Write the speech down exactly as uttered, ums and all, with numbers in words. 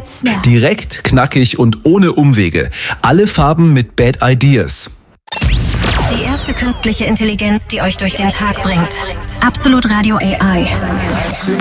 Snap. Direkt, knackig und ohne Umwege. Alle Farben mit Bad Ideas. Die erste künstliche Intelligenz, die euch durch den Tag bringt. Absolut Radio A I.